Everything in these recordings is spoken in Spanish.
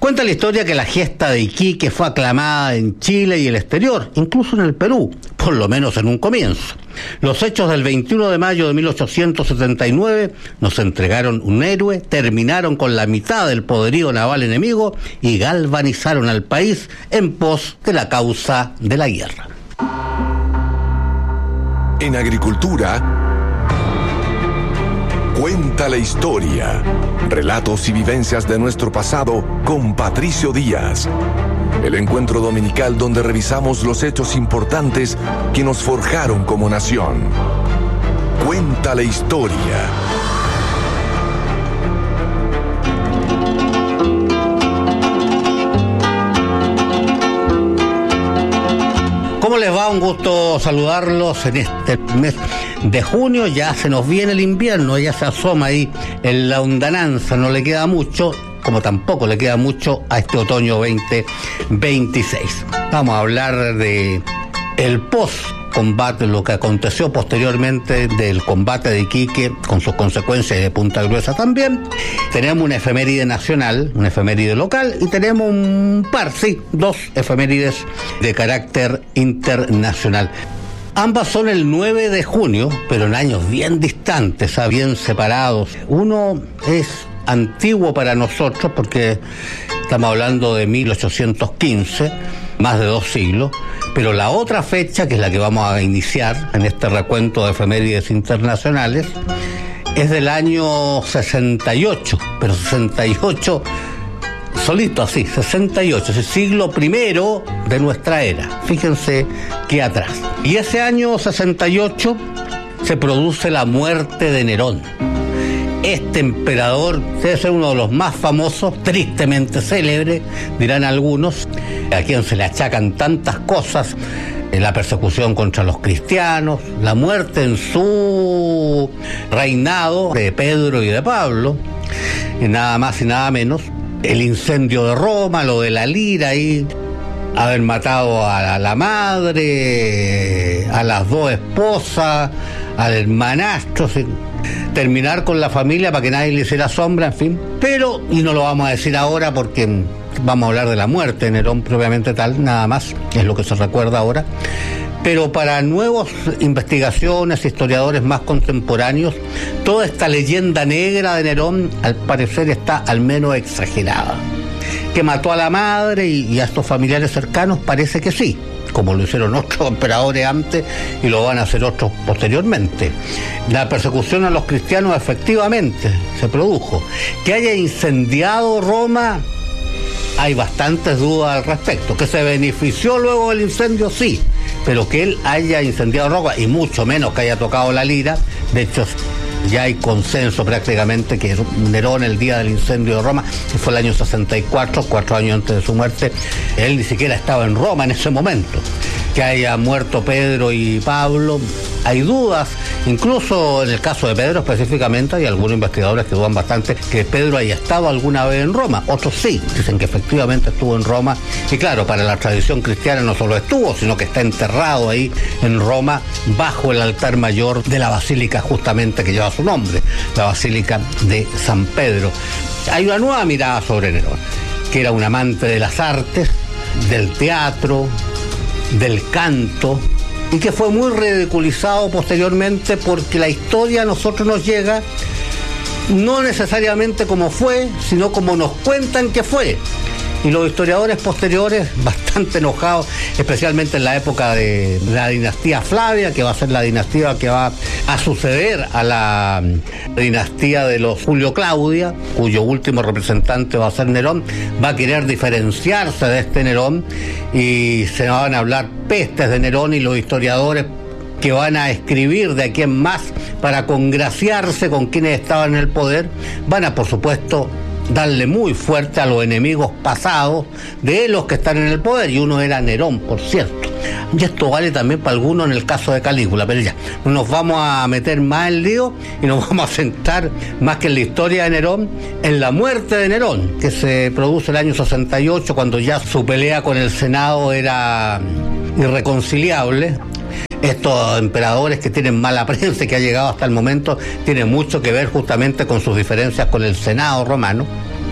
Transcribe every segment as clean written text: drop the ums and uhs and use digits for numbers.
Cuenta la historia que la gesta de Iquique fue aclamada en Chile y el exterior, incluso en el Perú, por lo menos en un comienzo. Los hechos del 21 de mayo de 1879 nos entregaron un héroe, terminaron con la mitad del poderío naval enemigo y galvanizaron al país en pos de la causa de la guerra. En agricultura, cuenta la historia. Relatos y vivencias de nuestro pasado con Patricio Díaz. El encuentro dominical donde revisamos los hechos importantes que nos forjaron como nación. Cuenta la historia. ¿Cómo les va? Un gusto saludarlos en este mes de junio. Ya se nos viene el invierno, ya se asoma ahí en la hondananza, no le queda mucho, como tampoco le queda mucho a este otoño 2026. Vamos a hablar de el post-combate, lo que aconteció posteriormente del combate de Iquique, con sus consecuencias de Punta Gruesa también. Tenemos una efeméride nacional, una efeméride local, y tenemos dos efemérides de carácter internacional. Ambas son el 9 de junio, pero en años bien distantes, bien separados. Uno es antiguo para nosotros porque estamos hablando de 1815, más de 2 siglos, pero la otra fecha, que es la que vamos a iniciar en este recuento de efemérides internacionales, es del año 68, pero 68 solito así, 68, es el siglo primero de nuestra era. Fíjense qué atrás. Y ese año 68 se produce la muerte de Nerón. Este emperador debe ser uno de los más famosos, tristemente célebre, dirán algunos, a quien se le achacan tantas cosas: la persecución contra los cristianos, la muerte en su reinado de Pedro y de Pablo, y nada más y nada menos, el incendio de Roma, lo de la lira y haber matado a la madre, a las 2 esposas, al hermanastro, terminar con la familia para que nadie le hiciera sombra, en fin. Pero, y no lo vamos a decir ahora porque vamos a hablar de la muerte de Nerón propiamente tal, nada más, es lo que se recuerda ahora. Pero para nuevas investigaciones, historiadores más contemporáneos, toda esta leyenda negra de Nerón, al parecer, está al menos exagerada. Que mató a la madre y a estos familiares cercanos, parece que sí, como lo hicieron otros emperadores antes y lo van a hacer otros posteriormente. La persecución a los cristianos efectivamente se produjo. Que haya incendiado Roma, hay bastantes dudas al respecto. Que se benefició luego del incendio, sí, pero que él haya incendiado Roma, y mucho menos que haya tocado la lira. De hecho, ya hay consenso prácticamente que Nerón, el día del incendio de Roma, que fue el año 64, 4 años antes de su muerte, él ni siquiera estaba en Roma en ese momento. Que haya muerto Pedro y Pablo, hay dudas. Incluso en el caso de Pedro específicamente hay algunos investigadores que dudan bastante que Pedro haya estado alguna vez en Roma. Otros sí, dicen que efectivamente estuvo en Roma. Y claro, para la tradición cristiana no solo estuvo, sino que está enterrado ahí en Roma bajo el altar mayor de la basílica justamente que lleva su nombre, la Basílica de San Pedro. Hay una nueva mirada sobre Nerón, que era un amante de las artes, del teatro, del canto, y que fue muy ridiculizado posteriormente porque la historia a nosotros nos llega no necesariamente como fue, sino como nos cuentan que fue. Y los historiadores posteriores, bastante enojados, especialmente en la época de la dinastía Flavia, que va a ser la dinastía que va a suceder a la dinastía de los Julio Claudia, cuyo último representante va a ser Nerón, va a querer diferenciarse de este Nerón y se van a hablar pestes de Nerón, y los historiadores que van a escribir de aquí en más para congraciarse con quienes estaban en el poder, van a, por supuesto, darle muy fuerte a los enemigos pasados de los que están en el poder, y uno era Nerón, por cierto. Y esto vale también para algunos en el caso de Calígula, pero ya, no nos vamos a meter más en lío y nos vamos a centrar más que en la historia de Nerón, en la muerte de Nerón, que se produce el año 68, cuando ya su pelea con el Senado era irreconciliable. Estos emperadores que tienen mala prensa y que ha llegado hasta el momento tienen mucho que ver justamente con sus diferencias con el Senado romano.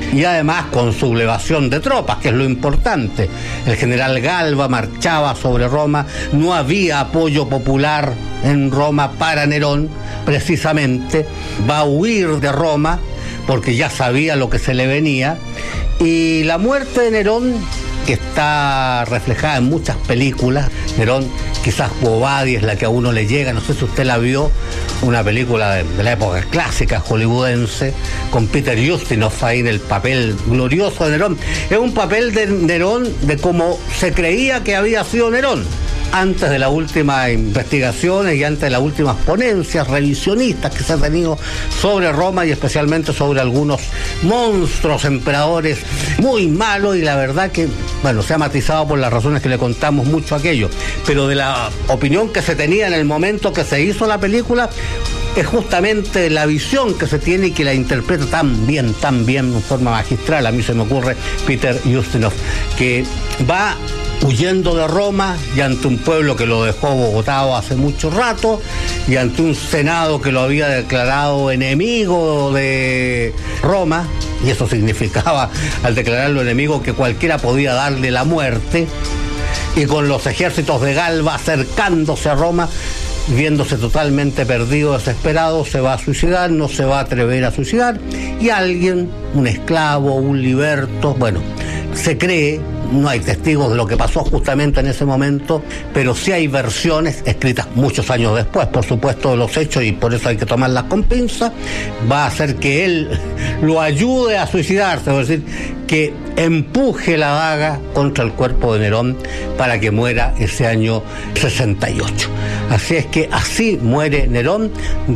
y además con sublevación de tropas, que es lo importante. El general Galba marchaba sobre Roma, no había apoyo popular en Roma para Nerón, precisamente, va a huir de Roma porque ya sabía lo que se le venía, y la muerte de Nerón, que está reflejada en muchas películas. Nerón, quizás Quo Vadis es la que a uno le llega, no sé si usted la vio, una película de la época clásica hollywoodense, con Peter Ustinov ahí en el papel glorioso de Nerón. Es un papel de Nerón de cómo se creía que había sido Nerón antes de las últimas investigaciones y antes de las últimas ponencias revisionistas que se han tenido sobre Roma y especialmente sobre algunos monstruos emperadores muy malos, y la verdad que, bueno, se ha matizado por las razones que le contamos mucho aquello, pero de la opinión que se tenía en el momento que se hizo la película, es justamente la visión que se tiene y que la interpreta tan bien, en forma magistral. A mí se me ocurre Peter Ustinov, que va huyendo de Roma y ante un pueblo que lo dejó bogotado hace mucho rato y ante un senado que lo había declarado enemigo de Roma, y eso significaba, al declararlo enemigo, que cualquiera podía darle la muerte, y con los ejércitos de Galba acercándose a Roma, viéndose totalmente perdido, desesperado, se va a suicidar, no se va a atrever a suicidar, y alguien, un esclavo, un liberto, bueno, se cree, no hay testigos de lo que pasó justamente en ese momento, pero sí hay versiones escritas muchos años después, por supuesto, de los hechos, y por eso hay que tomarlas con pinzas. Va a hacer que él lo ayude a suicidarse, es decir, que empuje la daga contra el cuerpo de Nerón para que muera ese año 68. Así es que así muere Nerón,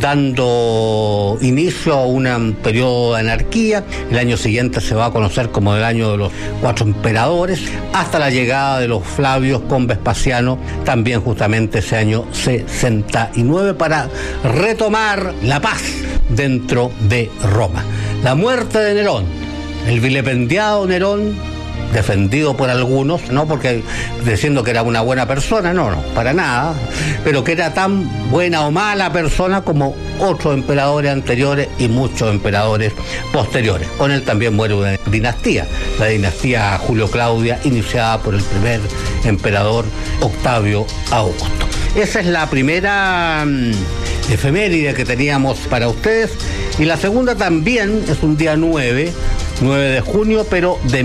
dando inicio a un periodo de anarquía. El año siguiente se va a conocer como el año de los 4 emperadores, hasta la llegada de los Flavios con Vespasiano, también justamente ese año 69, para retomar la paz dentro de Roma. La muerte de Nerón, el vilipendiado Nerón, defendido por algunos, no porque diciendo que era una buena persona, no, para nada, pero que era tan buena o mala persona como otros emperadores anteriores y muchos emperadores posteriores. Con él también muere una dinastía, la dinastía Julio Claudia, iniciada por el primer emperador Octavio Augusto. Esa es la primera efeméride que teníamos para ustedes, y la segunda también es un día 9 de junio, pero de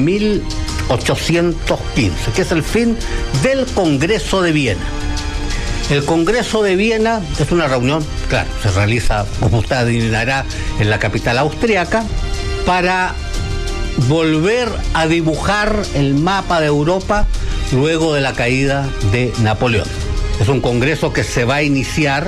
1815, que es el fin del Congreso de Viena. El Congreso de Viena es una reunión, claro, se realiza, como usted adivinará, en la capital austriaca, para volver a dibujar el mapa de Europa luego de la caída de Napoleón. Es un congreso que se va a iniciar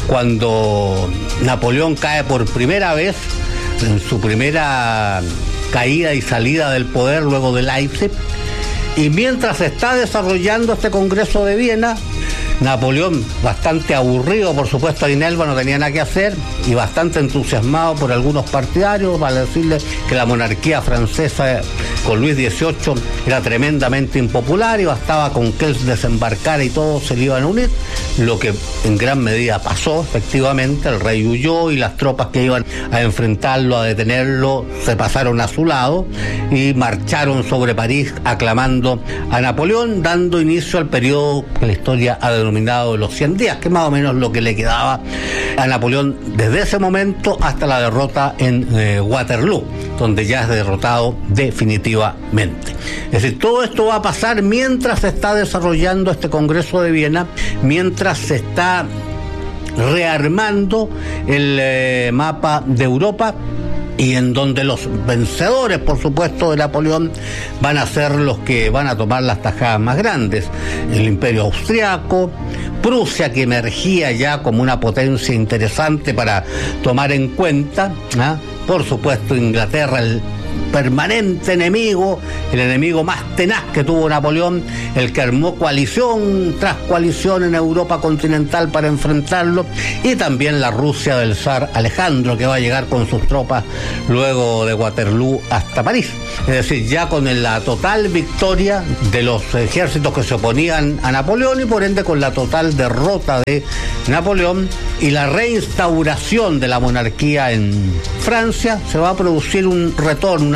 cuando Napoleón cae por primera vez en su primera caída y salida del poder luego de Leipzig, y mientras se está desarrollando este Congreso de Viena, Napoleón, bastante aburrido, por supuesto, en Elba no tenía nada que hacer, y bastante entusiasmado por algunos partidarios para decirle que la monarquía francesa con Luis XVIII era tremendamente impopular y bastaba con que él desembarcara y todos se le iban a unir, lo que en gran medida pasó. Efectivamente, el rey huyó y las tropas que iban a enfrentarlo, a detenerlo, se pasaron a su lado y marcharon sobre París aclamando a Napoleón, dando inicio al periodo que la historia ha denominado de los 100 días, que es más o menos lo que le quedaba a Napoleón desde ese momento hasta la derrota en Waterloo, donde ya es derrotado definitivamente. Es decir, todo esto va a pasar mientras se está desarrollando este Congreso de Viena, mientras se está rearmando el mapa de Europa, y en donde los vencedores, por supuesto, de Napoleón van a ser los que van a tomar las tajadas más grandes. El Imperio Austriaco, Prusia, que emergía ya como una potencia interesante para tomar en cuenta, por supuesto Inglaterra, el permanente enemigo, el enemigo más tenaz que tuvo Napoleón, el que armó coalición tras coalición en Europa continental para enfrentarlo, y también la Rusia del zar Alejandro, que va a llegar con sus tropas luego de Waterloo hasta París. Es decir, ya con la total victoria de los ejércitos que se oponían a Napoleón, y por ende con la total derrota de Napoleón y la reinstauración de la monarquía en Francia, se va a producir un retorno, una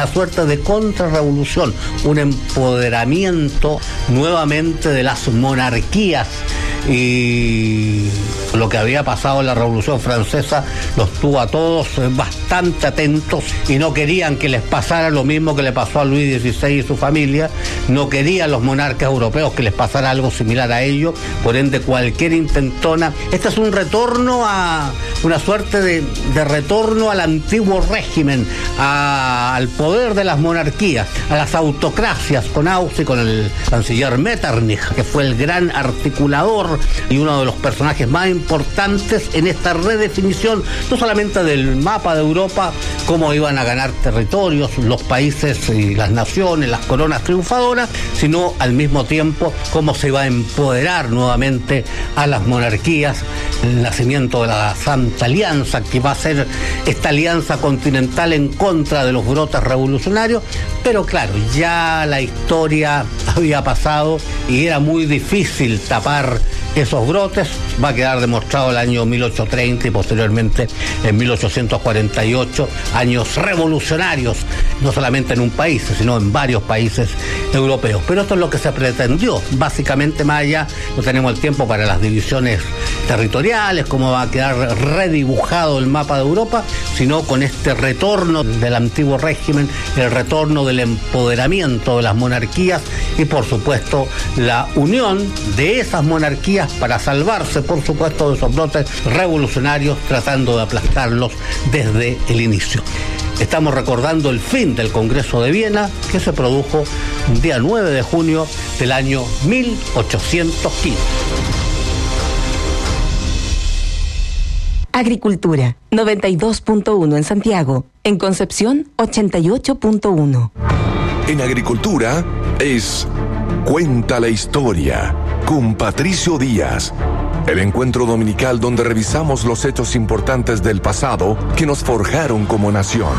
suerte de contrarrevolución, un empoderamiento nuevamente de las monarquías. Y lo que había pasado en la Revolución Francesa los tuvo a todos bastante atentos y no querían que les pasara lo mismo que le pasó a Luis XVI y su familia, no querían los monarcas europeos que les pasara algo similar a ellos, por ende cualquier intentona. Este es un retorno a una suerte de retorno al antiguo régimen, al poder de las monarquías, a las autocracias, con Auster y con el canciller Metternich, que fue el gran articulador y uno de los personajes más importantes en esta redefinición, no solamente del mapa de Europa, cómo iban a ganar territorios los países y las naciones, las coronas triunfadoras, sino al mismo tiempo cómo se iba a empoderar nuevamente a las monarquías, el nacimiento de la Santa Alianza, que va a ser esta alianza continental en contra de los brotes revolucionarios. Pero claro, ya la historia había pasado y era muy difícil tapar esos brotes. Va a quedar demostrado el año 1830 y posteriormente en 1848, años revolucionarios, no solamente en un país, sino en varios países europeos. Pero esto es lo que se pretendió, básicamente. Más allá, no tenemos el tiempo para las divisiones territoriales, cómo va a quedar redibujado el mapa de Europa, sino con este retorno del antiguo régimen, el retorno del empoderamiento de las monarquías y por supuesto la unión de esas monarquías para salvarse por supuesto de esos brotes revolucionarios, tratando de aplastarlos desde el inicio. Estamos recordando el fin del Congreso de Viena, que se produjo un día 9 de junio del año 1815. Agricultura, 92.1 en Santiago. En Concepción, 88.1. En Agricultura es Cuenta la Historia con Patricio Díaz. El encuentro dominical donde revisamos los hechos importantes del pasado que nos forjaron como nación.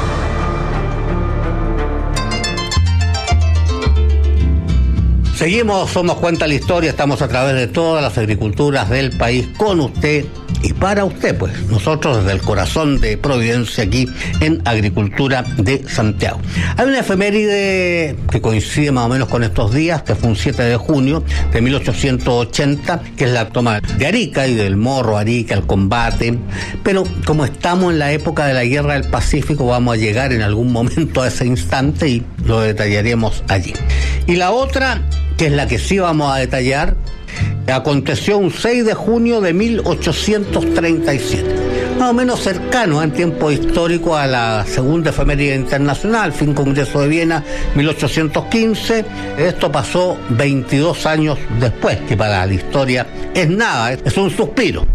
Seguimos, somos Cuenta la Historia, estamos a través de todas las agriculturas del país con usted y para usted, pues nosotros desde el corazón de Providencia aquí en Agricultura de Santiago. Hay una efeméride que coincide más o menos con estos días, que fue un 7 de junio de 1880, que es la toma de Arica y del Morro Arica, el combate, pero como estamos en la época de la Guerra del Pacífico, vamos a llegar en algún momento a ese instante y lo detallaremos allí. Y la otra, que es la que sí vamos a detallar, aconteció un 6 de junio de 1837, más o menos cercano en tiempo histórico a la segunda efeméride internacional, fin Congreso de Viena, 1815. Esto pasó 22 años después, que para la historia es nada, es un suspiro.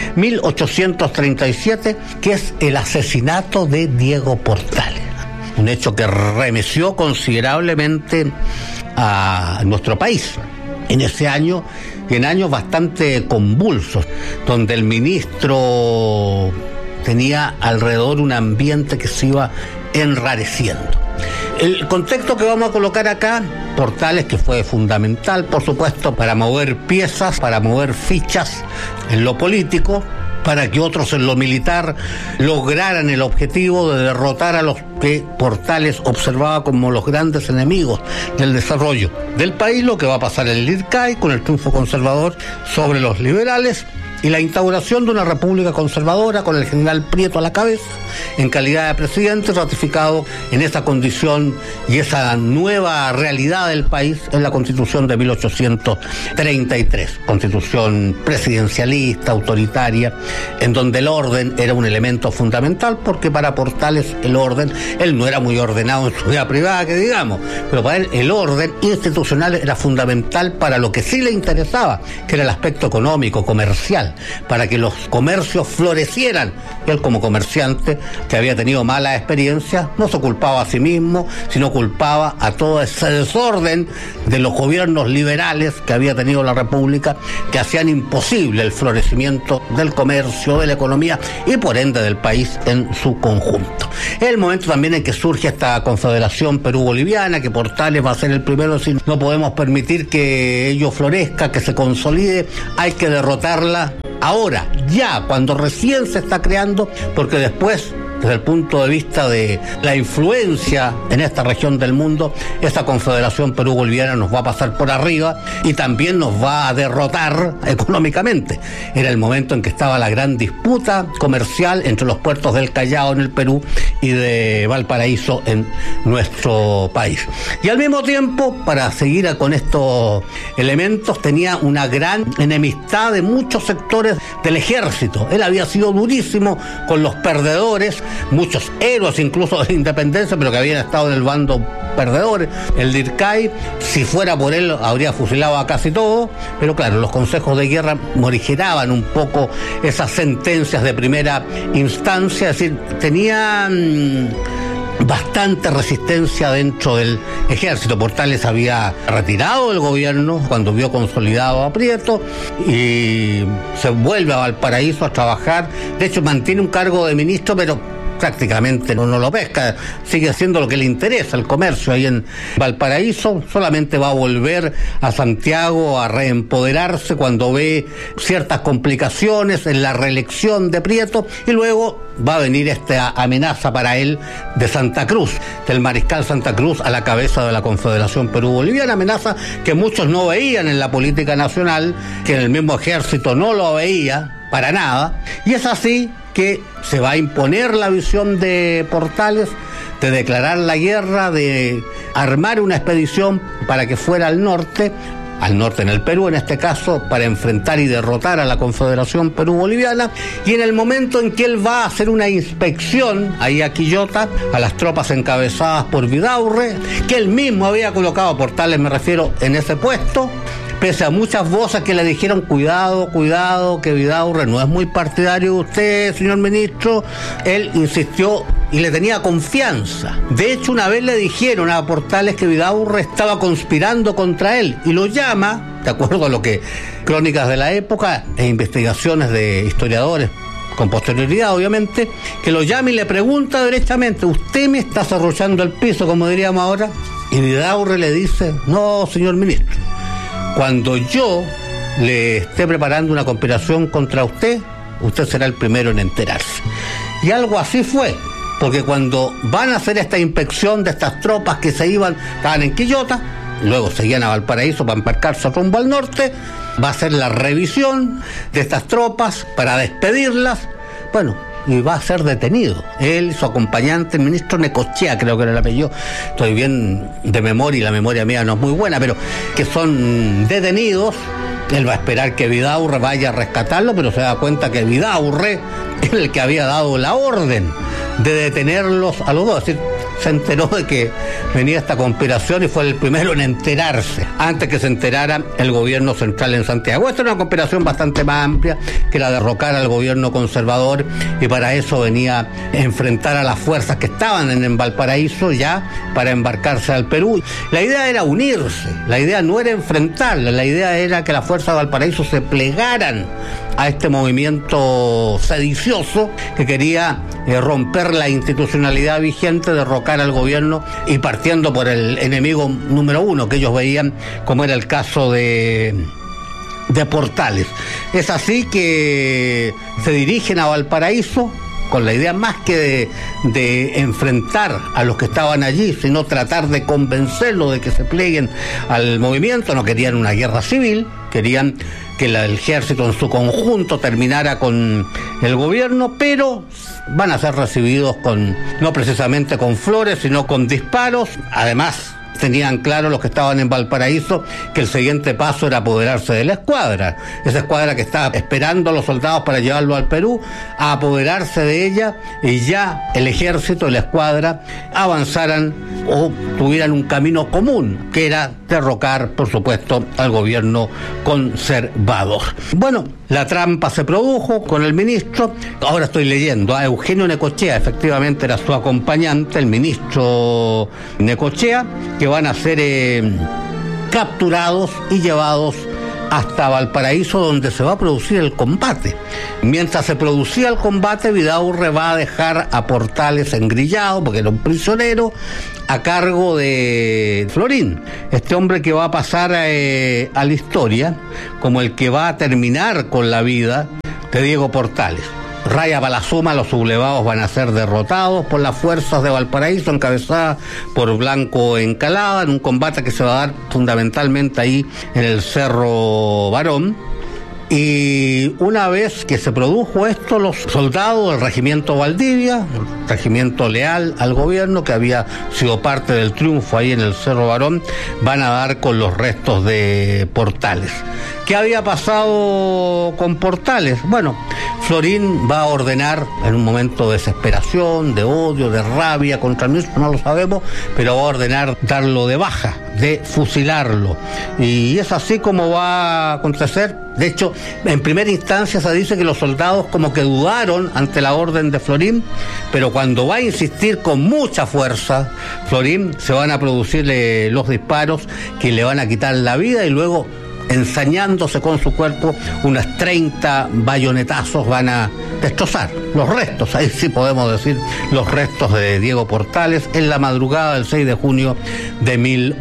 1837, que es el asesinato de Diego Portales, un hecho que remeció considerablemente a nuestro país en ese año y en años bastante convulsos, donde el ministro tenía alrededor un ambiente que se iba enrareciendo. El contexto que vamos a colocar acá, Portales, que fue fundamental, por supuesto, para mover piezas, para mover fichas en lo político, para que otros en lo militar lograran el objetivo de derrotar a los que Portales observaba como los grandes enemigos del desarrollo del país, lo que va a pasar en el IRCAI con el triunfo conservador sobre los liberales y la instauración de una república conservadora con el general Prieto a la cabeza en calidad de presidente, ratificado en esa condición y esa nueva realidad del país en la Constitución de 1833, constitución presidencialista, autoritaria, en donde el orden era un elemento fundamental, porque para Portales el orden, él no era muy ordenado en su vida privada, que digamos, pero para él el orden institucional era fundamental para lo que sí le interesaba, que era el aspecto económico, comercial, para que los comercios florecieran. Él, como comerciante que había tenido malas experiencias, no se culpaba a sí mismo, sino culpaba a todo ese desorden de los gobiernos liberales que había tenido la República, que hacían imposible el florecimiento del comercio, de la economía y por ende del país en su conjunto. Es el momento también en que surge esta Confederación Perú-Boliviana, que Portales va a ser el primero en decir: no podemos permitir que ello florezca, que se consolide, hay que derrotarla ahora, ya, cuando recién se está creando, porque después desde el punto de vista de la influencia en esta región del mundo, esta Confederación Perú-Boliviana nos va a pasar por arriba y también nos va a derrotar económicamente. Era el momento en que estaba la gran disputa comercial entre los puertos del Callao en el Perú y de Valparaíso en nuestro país. Y al mismo tiempo, para seguir con estos elementos, tenía una gran enemistad de muchos sectores del ejército. Él había sido durísimo con los perdedores, muchos héroes incluso de la independencia, pero que habían estado en el bando perdedores. El DIRCAI, si fuera por él, habría fusilado a casi todos, pero claro, los consejos de guerra morigeraban un poco esas sentencias de primera instancia, es decir, tenían bastante resistencia dentro del ejército. Portales había retirado del gobierno cuando vio consolidado a Prieto y se vuelve a Valparaíso a trabajar. De hecho, mantiene un cargo de ministro, pero prácticamente no lo pesca, sigue haciendo lo que le interesa, el comercio ahí en Valparaíso. Solamente va a volver a Santiago a reempoderarse cuando ve ciertas complicaciones en la reelección de Prieto, y luego va a venir esta amenaza para él de Santa Cruz, del mariscal Santa Cruz a la cabeza de la Confederación Perú-Boliviana, amenaza que muchos no veían en la política nacional, que en el mismo ejército no lo veía para nada, y es así que se va a imponer la visión de Portales de declarar la guerra, de armar una expedición para que fuera al norte en el Perú, en este caso, para enfrentar y derrotar a la Confederación Perú-Boliviana. Y en el momento en que él va a hacer una inspección ahí a Quillota, a las tropas encabezadas por Vidaurre, que él mismo había colocado a Portales, me refiero, en ese puesto, pese a muchas voces que le dijeron cuidado, que Vidaurre no es muy partidario de usted, señor ministro, él insistió y le tenía confianza. De hecho, una vez le dijeron a Portales que Vidaurre estaba conspirando contra él y lo llama, de acuerdo a lo que crónicas de la época e investigaciones de historiadores con posterioridad, obviamente, que lo llama y le pregunta derechamente: ¿usted me está cerruchando el piso, como diríamos ahora? Y Vidaurre le dice: no, señor ministro, cuando yo le esté preparando una conspiración contra usted, usted será el primero en enterarse. Y algo así fue, porque cuando van a hacer esta inspección de estas tropas que estaban en Quillota, luego seguían a Valparaíso para embarcarse rumbo al norte, va a hacer la revisión de estas tropas para despedirlas, bueno, y va a ser detenido. Él, su acompañante, el ministro Necochea, creo que era el apellido, estoy bien de memoria y la memoria mía no es muy buena, pero que son detenidos. Él va a esperar que Vidaurre vaya a rescatarlo, pero se da cuenta que Vidaurre es el que había dado la orden de detenerlos a los dos. Es decir, se enteró de que venía esta conspiración y fue el primero en enterarse, antes que se enterara el gobierno central en Santiago. Esta era una conspiración bastante más amplia, que era derrocar al gobierno conservador, y para eso venía a enfrentar a las fuerzas que estaban en Valparaíso ya para embarcarse al Perú. La idea era unirse, la idea no era enfrentarla, la idea era que las fuerzas de Valparaíso se plegaran a este movimiento sedicioso que quería romper la institucionalidad vigente, derrocar al gobierno, y partiendo por el enemigo número uno que ellos veían, como era el caso de Portales. Es así que se dirigen a Valparaíso con la idea más que de enfrentar a los que estaban allí, sino tratar de convencerlos de que se pleguen al movimiento. No querían una guerra civil, querían que el ejército en su conjunto terminara con el gobierno, pero van a ser recibidos no precisamente con flores, sino con disparos. Además, tenían claro los que estaban en Valparaíso que el siguiente paso era apoderarse de la escuadra, esa escuadra que estaba esperando a los soldados para llevarlo al Perú, a apoderarse de ella, y ya el ejército y la escuadra avanzaran o tuvieran un camino común, que era derrocar, por supuesto, al gobierno conservador. Bueno, la trampa se produjo con el ministro. Ahora estoy leyendo a Eugenio Necochea, efectivamente era su acompañante, el ministro Necochea, que van a ser capturados y llevados hasta Valparaíso, donde se va a producir el combate. Mientras se producía el combate, Vidaurre va a dejar a Portales engrillado, porque era un prisionero, a cargo de Florín, este hombre que va a pasar a la historia como el que va a terminar con la vida de Diego Portales. Raya Palazuma, los sublevados van a ser derrotados por las fuerzas de Valparaíso, encabezadas por Blanco Encalada, en un combate que se va a dar fundamentalmente ahí en el Cerro Barón. Y una vez que se produjo esto, los soldados del regimiento Valdivia, regimiento leal al gobierno, que había sido parte del triunfo ahí en el Cerro Barón, van a dar con los restos de Portales. ¿Qué había pasado con Portales? Bueno, Florín va a ordenar en un momento de desesperación, de odio, de rabia contra el mismo, no lo sabemos, pero va a ordenar darlo de baja, de fusilarlo. Y es así como va a acontecer. De hecho, en primera instancia se dice que los soldados como que dudaron ante la orden de Florín, pero cuando va a insistir con mucha fuerza Florín, se van a producirle los disparos que le van a quitar la vida, y luego, ensañándose con su cuerpo, unas 30 bayonetazos van a destrozar los restos, ahí sí podemos decir, los restos de Diego Portales en la madrugada del 6 de junio de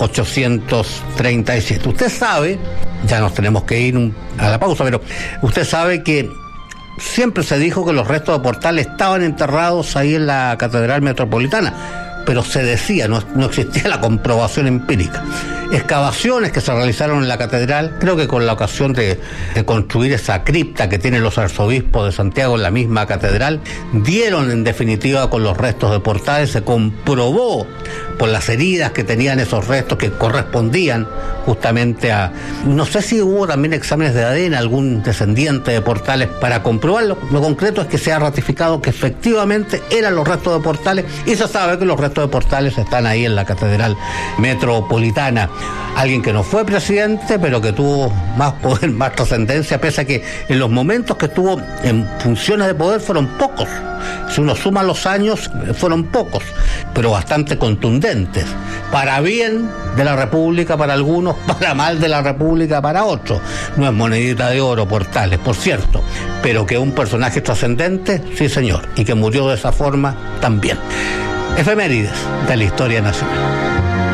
1837. Usted sabe, ya nos tenemos que ir a la pausa, pero usted sabe que siempre se dijo que los restos de Portales estaban enterrados ahí en la Catedral Metropolitana, pero se decía, no existía la comprobación empírica. Excavaciones que se realizaron en la catedral, creo que con la ocasión de construir esa cripta que tienen los arzobispos de Santiago en la misma catedral, dieron en definitiva con los restos de Portales. Se comprobó por las heridas que tenían esos restos, que correspondían justamente a... No sé si hubo también exámenes de ADN, algún descendiente de Portales para comprobarlo. Lo concreto es que se ha ratificado que efectivamente eran los restos de Portales, y se sabe que los restos de Portales están ahí en la Catedral Metropolitana. Alguien que no fue presidente, pero que tuvo más poder, más trascendencia, pese a que en los momentos que estuvo en funciones de poder fueron pocos. Si uno suma los años, fueron pocos, pero bastante contundentes. Para bien de la República para algunos, para mal de la República para otros. No es monedita de oro Portales, por cierto, pero que un personaje trascendente, sí señor, y que murió de esa forma también. Efemérides de la historia nacional.